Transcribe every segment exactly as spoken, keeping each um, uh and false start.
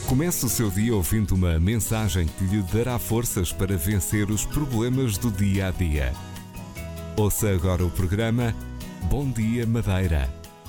Comece o seu dia ouvindo uma mensagem que lhe dará forças para vencer os problemas do dia a dia. Ouça agora o programa Bom Dia Madeira.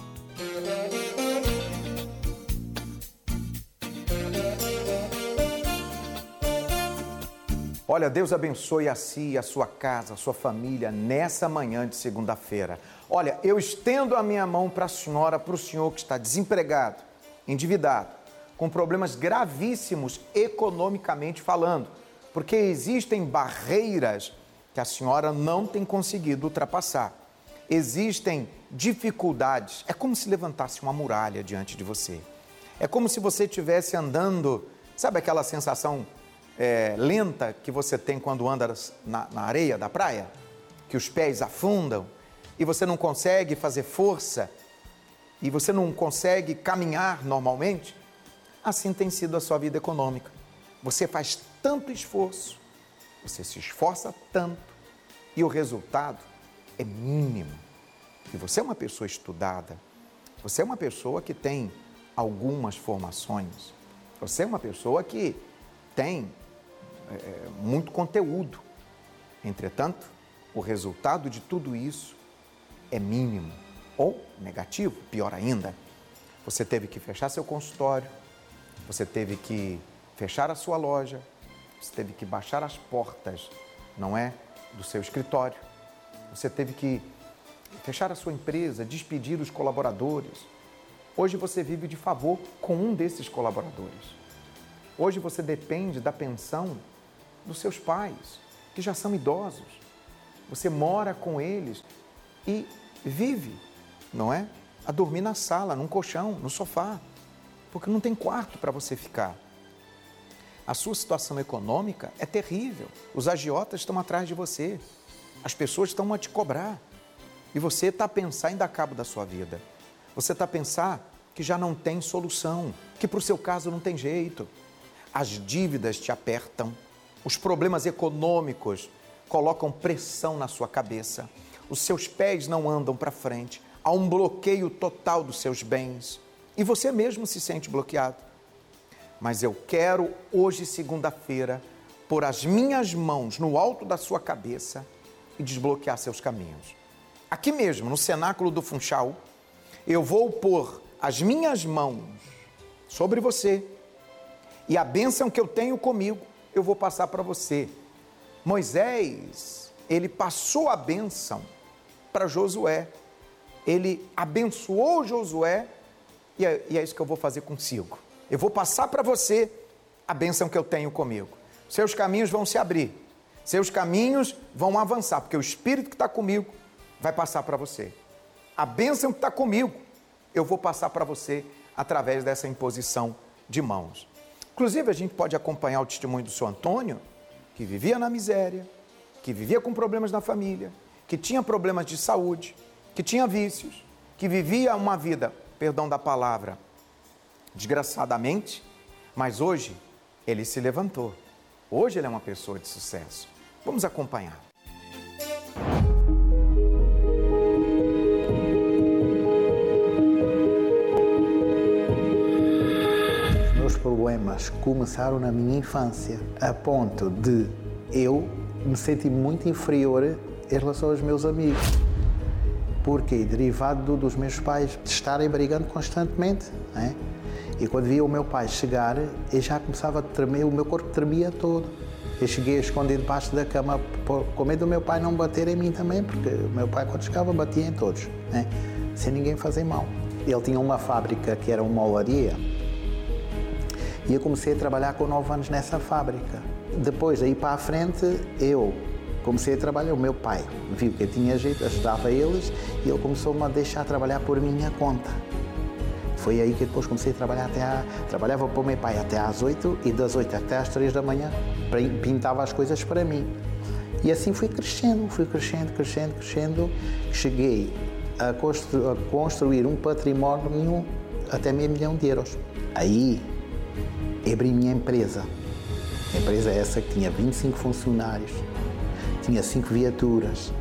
Olha, Deus abençoe a si, a sua casa, a sua família nessa manhã de segunda-feira. Olha, eu estendo a minha mão para a senhora, para o senhor que está desempregado, endividado, com problemas gravíssimos economicamente falando, porque existem barreiras que a senhora não tem conseguido ultrapassar. Existem dificuldades. É como se levantasse uma muralha diante de você. É como se você estivesse andando, sabe aquela sensação é, lenta que você tem quando anda na, na areia da praia? Que os pés afundam e você não consegue fazer força e você não consegue caminhar normalmente? Assim tem sido a sua vida econômica. Você faz tanto esforço, você se esforça tanto e o resultado é mínimo. E você é uma pessoa estudada, você é uma pessoa que tem algumas formações, você é uma pessoa que tem é, muito conteúdo. Entretanto, o resultado de tudo isso é mínimo ou negativo, pior ainda. Você teve que fechar seu consultório, você teve que fechar a sua loja, você teve que baixar as portas, não é, do seu escritório, você teve que fechar a sua empresa, despedir os colaboradores. Hoje você vive de favor com um desses colaboradores. Hoje você depende da pensão dos seus pais, que já são idosos. Você mora com eles e vive, não é, a dormir na sala, num colchão, no sofá, porque não tem quarto para você ficar. A sua situação econômica é terrível. Os agiotas estão atrás de você. As pessoas estão a te cobrar. E você está a pensar em dar cabo da sua vida. Você está a pensar que já não tem solução, que para o seu caso não tem jeito. As dívidas te apertam. Os problemas econômicos colocam pressão na sua cabeça. Os seus pés não andam para frente. Há um bloqueio total dos seus bens. E você mesmo se sente bloqueado. Mas eu quero, hoje, segunda-feira, pôr as minhas mãos no alto da sua cabeça e desbloquear seus caminhos. Aqui mesmo, no cenáculo do Funchal, eu vou pôr as minhas mãos sobre você e a bênção que eu tenho comigo, eu vou passar para você. Moisés, ele passou a bênção para Josué. Ele abençoou Josué. E é, e é isso que eu vou fazer consigo. Eu vou passar para você a bênção que eu tenho comigo. Seus caminhos vão se abrir. Seus caminhos vão avançar, porque o Espírito que está comigo vai passar para você. A bênção que está comigo, eu vou passar para você através dessa imposição de mãos. Inclusive, a gente pode acompanhar o testemunho do seu Antônio, que vivia na miséria, que vivia com problemas na família, que tinha problemas de saúde, que tinha vícios, que vivia uma vida, perdão da palavra, desgraçadamente, mas hoje ele se levantou. Hoje ele é uma pessoa de sucesso. Vamos acompanhar. Os meus problemas começaram na minha infância, a ponto de eu me sentir muito inferior em relação aos meus amigos. Porque derivado dos meus pais estarem brigando constantemente, né? E quando via o meu pai chegar, eu já começava a tremer, o meu corpo tremia todo. Eu cheguei a esconder debaixo da cama com medo do meu pai não bater em mim também, porque o meu pai quando chegava batia em todos, né? Sem ninguém fazer mal. Ele tinha uma fábrica que era uma olaria e eu comecei a trabalhar com nove anos nessa fábrica. Depois, daí para a frente, eu comecei a trabalhar, o meu pai viu que eu tinha jeito, ajudava eles e ele começou-me a deixar trabalhar por minha conta. Foi aí que depois comecei a trabalhar até à... Trabalhava para o meu pai até às oito e das oito até às três da manhã, pintava as coisas para mim. E assim fui crescendo, fui crescendo, crescendo, crescendo. Cheguei a, constru... a construir um património até meio milhão de euros. Aí abri minha empresa. A empresa essa que tinha vinte e cinco funcionários, tinha cinco viaturas,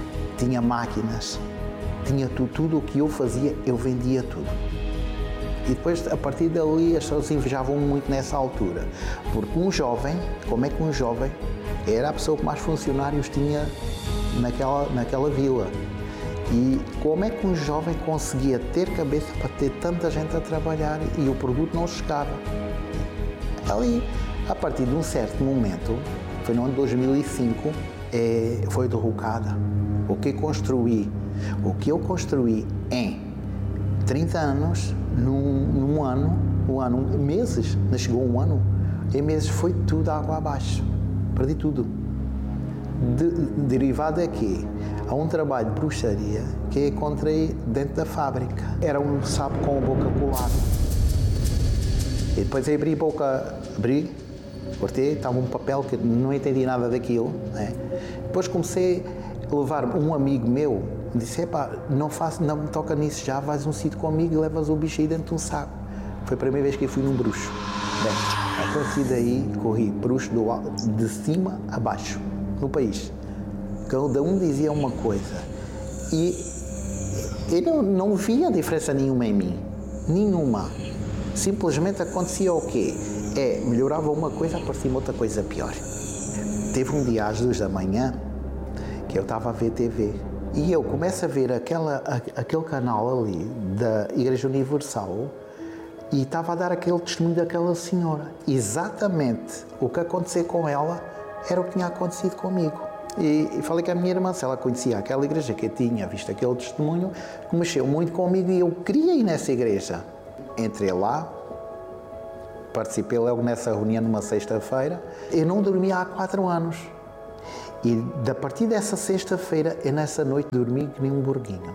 tinha máquinas, tinha tudo, tudo o que eu fazia, eu vendia tudo. E depois, a partir dali, as pessoas invejavam muito nessa altura. Porque um jovem, como é que um jovem era a pessoa que mais funcionários tinha naquela, naquela vila? E como é que um jovem conseguia ter cabeça para ter tanta gente a trabalhar e o produto não chegava? Ali, a partir de um certo momento, foi no ano de dois mil e cinco, é, foi derrocada. O que construí, o que eu construí em trinta anos, num, num ano, um ano, meses, não chegou um ano, em meses foi tudo água abaixo. Perdi tudo. De, derivado aqui a um trabalho de bruxaria que encontrei dentro da fábrica. Era um sapo com a boca colada. E depois abri a boca, abri, cortei, estava um papel que não entendi nada daquilo. Né? Depois comecei a levar um amigo meu, disse, epá, não, faço, não me toca nisso já, vais a um sítio comigo e levas o bicho aí dentro de um saco. Foi a primeira vez que eu fui num bruxo. Bem, a partir daí corri bruxo do, de cima a baixo, no país. Cada um dizia uma coisa. E eu não, não via diferença nenhuma em mim. Nenhuma. Simplesmente acontecia o quê? É, melhorava uma coisa, aparecia outra coisa pior. Teve um dia às duas da manhã que eu estava a ver T V e eu começo a ver aquela, aquele canal ali da Igreja Universal e estava a dar aquele testemunho daquela senhora. Exatamente o que aconteceu com ela era o que tinha acontecido comigo. E, e falei com a minha irmã, se ela conhecia aquela igreja que eu tinha visto aquele testemunho, que mexeu muito comigo e eu queria ir nessa igreja. Entrei lá, participei logo nessa reunião numa sexta-feira. Eu não dormia há quatro anos. E a partir dessa sexta-feira, eu nessa noite dormi que nem um burguinho.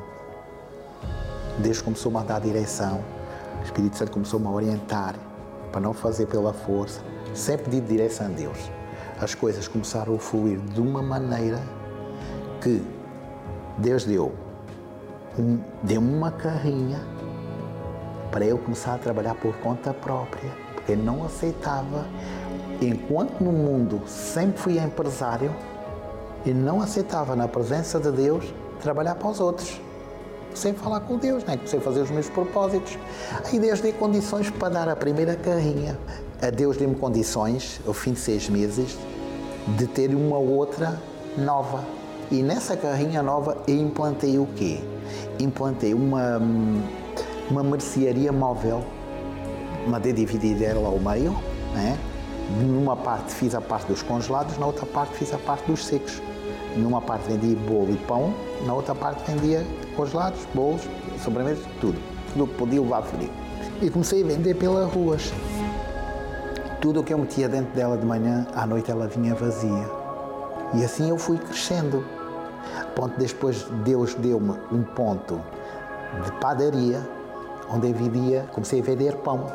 Deus começou-me a dar direção, o Espírito Santo começou-me a orientar para não fazer pela força, sempre pedi direção a Deus. As coisas começaram a fluir de uma maneira que Deus deu, um, deu-me uma carrinha para eu começar a trabalhar por conta própria, porque eu não aceitava, enquanto no mundo sempre fui empresário, e não aceitava na presença de Deus trabalhar para os outros, sem falar com Deus, né? Sem fazer os meus propósitos. Aí Deus deu condições para dar a primeira carrinha. A Deus deu-me condições, ao fim de seis meses, de ter uma outra nova. E nessa carrinha nova eu implantei o quê? Implantei uma, uma mercearia móvel. Mandei dividir ela ao meio, né? Numa parte fiz a parte dos congelados, na outra parte fiz a parte dos secos. Numa parte vendia bolo e pão, na outra parte vendia congelados, bolos, sobremesas, tudo. Tudo o que podia levar frio. E comecei a vender pelas ruas. Tudo o que eu metia dentro dela de manhã, à noite ela vinha vazia. E assim eu fui crescendo. Ponto depois Deus deu-me um ponto de padaria, onde eu vendia, comecei a vender pão.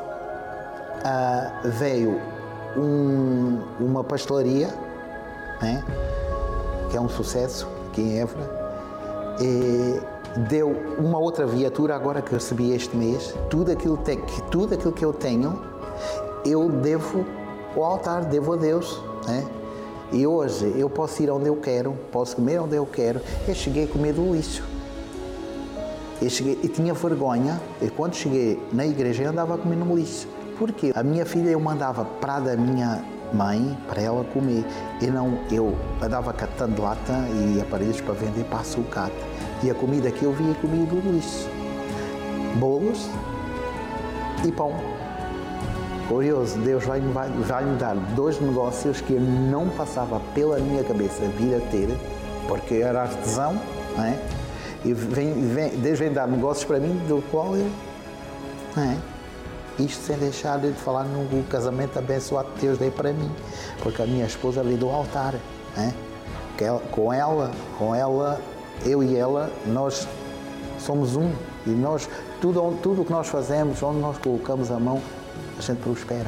Uh, veio um, uma pastelaria, né, que é um sucesso aqui em Évora. E deu uma outra viatura agora que recebi este mês. Tudo aquilo, te, tudo aquilo que eu tenho, eu devo ao altar, devo a Deus, né? E hoje eu posso ir onde eu quero, posso comer onde eu quero. Eu cheguei a comer do lixo. Eu cheguei e tinha vergonha. E quando cheguei na igreja eu andava a comer no lixo. Porque a minha filha eu mandava para a da minha mãe para ela comer. E não, eu andava catando lata e aparelhos para vender para a sucata. E a comida que eu via, comia do lixo. Bolos e pão. Curioso, Deus vai-me vai, vai dar dois negócios que eu não passava pela minha cabeça vir a ter, porque eu era artesão, não é? E vem, vem, Deus vem dar negócios para mim, do qual eu, não é? Isto sem deixar de falar no casamento abençoado que Deus deu para mim, porque a minha esposa veio do altar, não é? Que ela, com ela, com ela, eu e ela, nós somos um, e nós, tudo, tudo o que nós fazemos, onde nós colocamos a mão, a gente prospera.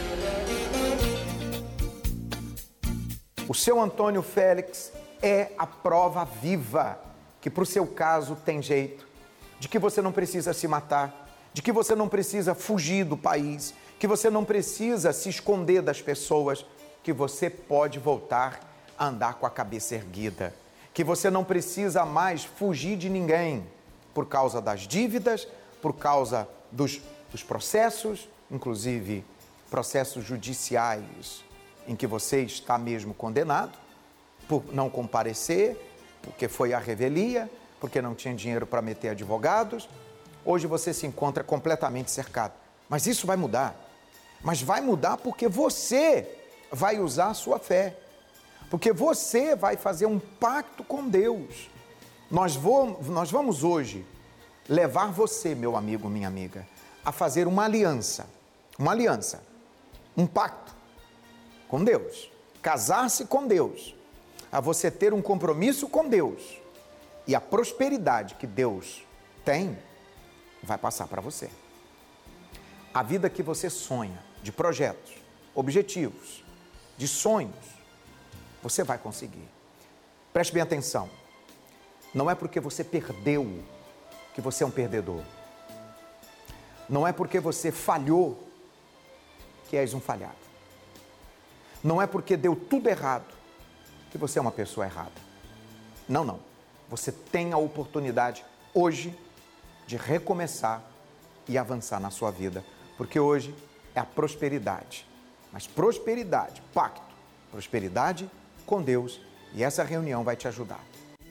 O seu Antônio Félix é a prova viva que para o seu caso tem jeito, de que você não precisa se matar, de que você não precisa fugir do país, que você não precisa se esconder das pessoas, que você pode voltar a andar com a cabeça erguida, que você não precisa mais fugir de ninguém por causa das dívidas, por causa dos os processos, inclusive processos judiciais em que você está mesmo condenado por não comparecer, porque foi à revelia, porque não tinha dinheiro para meter advogados. Hoje você se encontra completamente cercado. Mas isso vai mudar. Mas vai mudar porque você vai usar a sua fé. Porque você vai fazer um pacto com Deus. Nós, vou, nós vamos hoje levar você, meu amigo, minha amiga, a fazer uma aliança. Uma aliança. Um pacto com Deus. Casar-se com Deus. A você ter um compromisso com Deus. E a prosperidade que Deus tem vai passar para você. A vida que você sonha, de projetos, objetivos, de sonhos, você vai conseguir. Preste bem atenção. Não é porque você perdeu que você é um perdedor. Não é porque você falhou que és um falhado. Não é porque deu tudo errado que você é uma pessoa errada. Não, não. Você tem a oportunidade hoje de recomeçar e avançar na sua vida, porque hoje é a prosperidade. Mas prosperidade, pacto, prosperidade com Deus, e essa reunião vai te ajudar.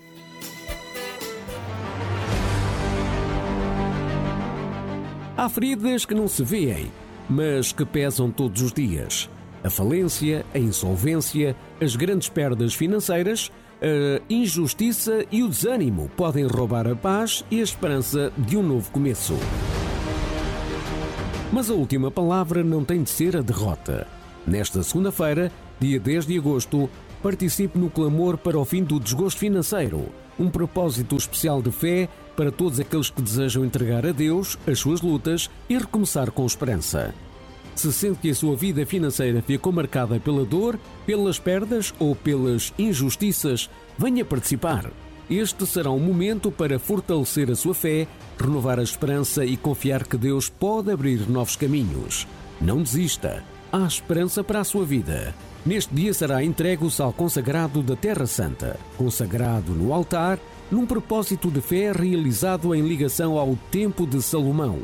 Há feridas que não se veem, mas que pesam todos os dias. A falência, a insolvência, as grandes perdas financeiras, a injustiça e o desânimo podem roubar a paz e a esperança de um novo começo. Mas a última palavra não tem de ser a derrota. Nesta segunda-feira, dia dez de agosto, participe no clamor para o fim do desgosto financeiro, um propósito especial de fé para todos aqueles que desejam entregar a Deus as suas lutas e recomeçar com esperança. Se sente que a sua vida financeira ficou marcada pela dor, pelas perdas ou pelas injustiças, venha participar. Este será um momento para fortalecer a sua fé, renovar a esperança e confiar que Deus pode abrir novos caminhos. Não desista. Há esperança para a sua vida. Neste dia será entregue o sal consagrado da Terra Santa, consagrado no altar, num propósito de fé realizado em ligação ao Templo de Salomão.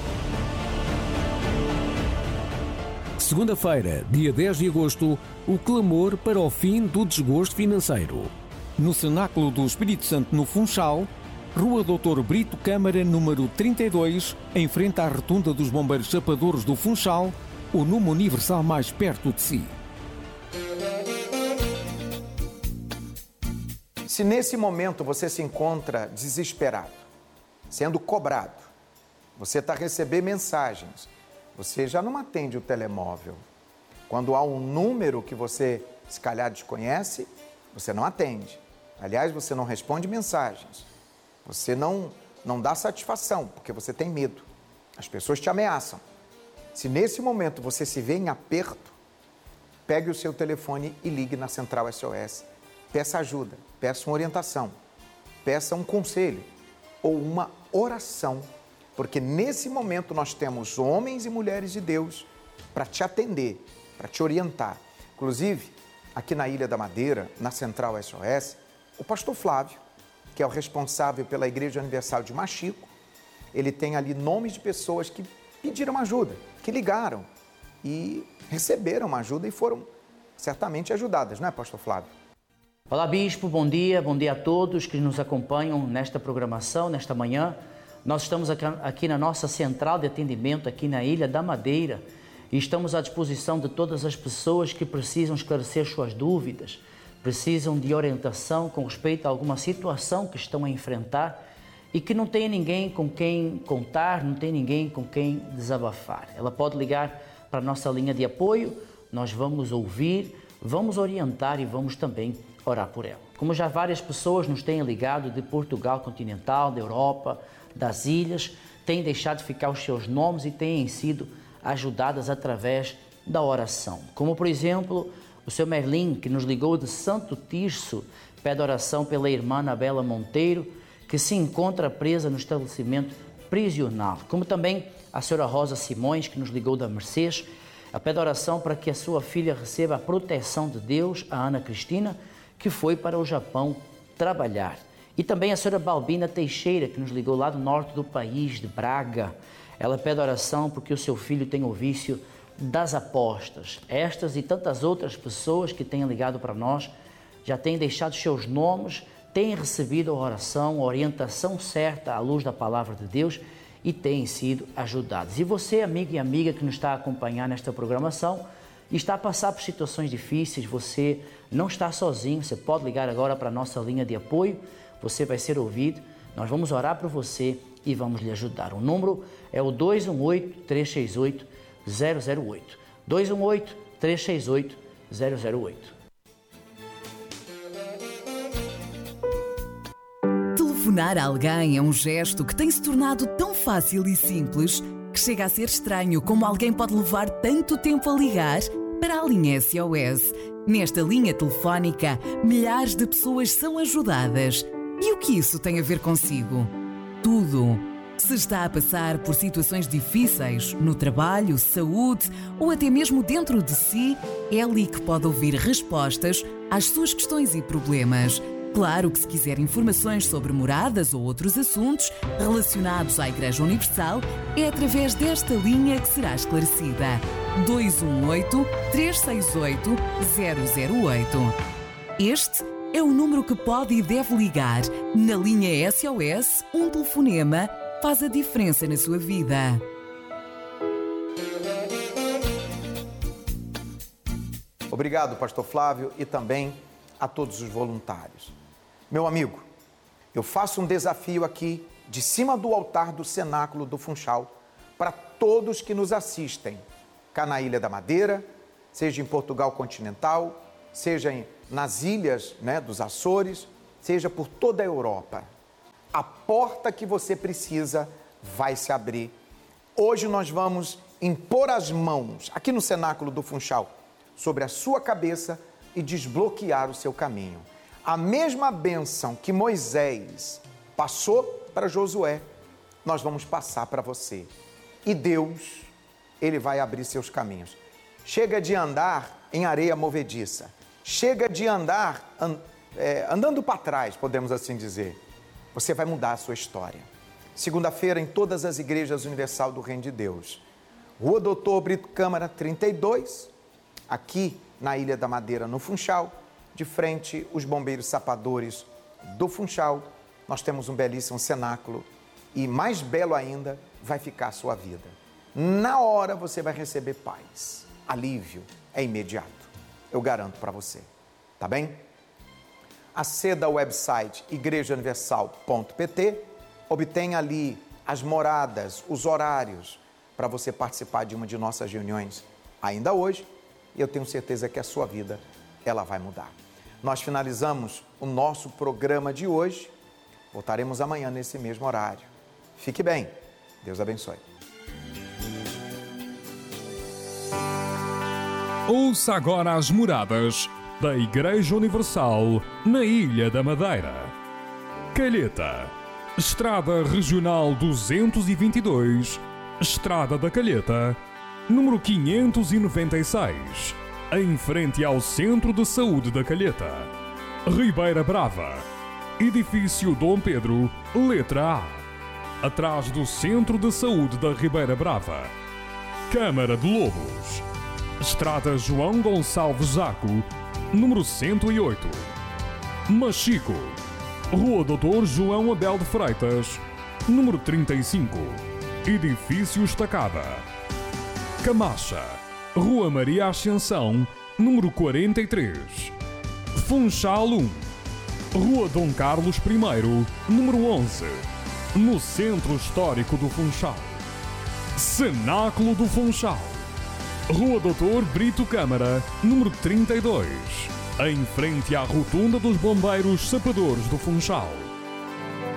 Segunda-feira, dia dez de agosto, o clamor para o fim do desgosto financeiro. No Cenáculo do Espírito Santo, no Funchal, Rua doutor Brito Câmara, número trinta e dois, em frente à Rotunda dos Bombeiros Chapadores do Funchal, o número universal mais perto de si. Se nesse momento você se encontra desesperado, sendo cobrado, você está recebendo mensagens, você já não atende o telemóvel. Quando há um número que você, se calhar, desconhece, você não atende. Aliás, você não responde mensagens. Você não, não dá satisfação, porque você tem medo. As pessoas te ameaçam. Se nesse momento você se vê em aperto, pegue o seu telefone e ligue na Central S O S. Peça ajuda, peça uma orientação, peça um conselho ou uma oração. Porque nesse momento nós temos homens e mulheres de Deus para te atender, para te orientar. Inclusive, aqui na Ilha da Madeira, na Central S O S, o pastor Flávio, que é o responsável pela Igreja Universal de Machico, ele tem ali nomes de pessoas que pediram ajuda, que ligaram e receberam ajuda e foram certamente ajudadas, não é, pastor Flávio? Olá, bispo, bom dia, bom dia a todos que nos acompanham nesta programação, nesta manhã. Nós estamos aqui na nossa central de atendimento, aqui na Ilha da Madeira, e estamos à disposição de todas as pessoas que precisam esclarecer suas dúvidas, precisam de orientação com respeito a alguma situação que estão a enfrentar e que não tem ninguém com quem contar, não tem ninguém com quem desabafar. Ela pode ligar para a nossa linha de apoio, nós vamos ouvir, vamos orientar e vamos também orar por ela. Como já várias pessoas nos têm ligado de Portugal continental, da Europa, das ilhas, têm deixado ficar os seus nomes e têm sido ajudadas através da oração. Como, por exemplo, o seu Merlin, que nos ligou de Santo Tirso, pede oração pela irmã Anabela Monteiro, que se encontra presa no estabelecimento prisional. Como também a senhora Rosa Simões, que nos ligou da Mercês, pede oração para que a sua filha receba a proteção de Deus, a Ana Cristina, que foi para o Japão trabalhar. E também a senhora Balbina Teixeira, que nos ligou lá do norte do país, de Braga. Ela pede oração porque o seu filho tem o vício das apostas. Estas e tantas outras pessoas que têm ligado para nós já têm deixado seus nomes, têm recebido a oração, a orientação certa à luz da palavra de Deus e têm sido ajudados. E você, amigo e amiga que nos está a acompanhar nesta programação, está a passar por situações difíceis, você não está sozinho, você pode ligar agora para a nossa linha de apoio, você vai ser ouvido, nós vamos orar por você e vamos lhe ajudar. O número é o dois um oito, três seis oito, zero zero oito. dois um oito, três seis oito, zero zero oito. Telefonar a alguém é um gesto que tem se tornado tão fácil e simples que chega a ser estranho como alguém pode levar tanto tempo a ligar para a linha S O S. Nesta linha telefónica, milhares de pessoas são ajudadas. E o que isso tem a ver consigo? Tudo. Se está a passar por situações difíceis, no trabalho, saúde ou até mesmo dentro de si, é ali que pode ouvir respostas às suas questões e problemas. Claro que se quiser informações sobre moradas ou outros assuntos relacionados à Igreja Universal, é através desta linha que será esclarecida. dois um oito, três seis oito, zero zero oito. Este é o número que pode e deve ligar. Na linha S O S, um telefonema faz a diferença na sua vida. Obrigado, pastor Flávio, e também a todos os voluntários. Meu amigo, eu faço um desafio aqui, de cima do altar do cenáculo do Funchal, para todos que nos assistem, cá na Ilha da Madeira, seja em Portugal continental, seja em, nas ilhas, né, dos Açores, seja por toda a Europa. A porta que você precisa vai se abrir. Hoje nós vamos impor as mãos, aqui no cenáculo do Funchal, sobre a sua cabeça e desbloquear o seu caminho. A mesma bênção que Moisés passou para Josué, nós vamos passar para você. E Deus, Ele vai abrir seus caminhos. Chega de andar em areia movediça. Chega de andar and, é, andando para trás, podemos assim dizer. Você vai mudar a sua história. Segunda-feira, em todas as igrejas universal do Reino de Deus. Rua Doutor Brito Câmara, trinta e dois, aqui na Ilha da Madeira, no Funchal. De frente, os bombeiros sapadores do Funchal. Nós temos um belíssimo cenáculo e, mais belo ainda, vai ficar a sua vida. Na hora você vai receber paz, alívio, é imediato. Eu garanto para você, tá bem? Aceda ao website igreja universal ponto p t, obtenha ali as moradas, os horários para você participar de uma de nossas reuniões ainda hoje, e eu tenho certeza que a sua vida, ela vai mudar. Nós finalizamos o nosso programa de hoje. Voltaremos amanhã nesse mesmo horário. Fique bem. Deus abençoe. Ouça agora as moradas da Igreja Universal na Ilha da Madeira. Calheta, Estrada Regional duzentos e vinte e dois, Estrada da Calheta, número quinhentos e noventa e seis. Em frente ao Centro de Saúde da Calheta. Ribeira Brava. Edifício Dom Pedro, letra A. Atrás do Centro de Saúde da Ribeira Brava. Câmara de Lobos. Estrada João Gonçalves Zaco, número cento e oito. Machico. Rua Doutor João Abel de Freitas, número trinta e cinco. Edifício Estacada. Camacha. Rua Maria Ascensão, número quarenta e três. Funchal um. Rua Dom Carlos I, número onze. No Centro Histórico do Funchal. Cenáculo do Funchal. Rua Doutor Brito Câmara, número trinta e dois. Em frente à Rotunda dos Bombeiros Sapadores do Funchal.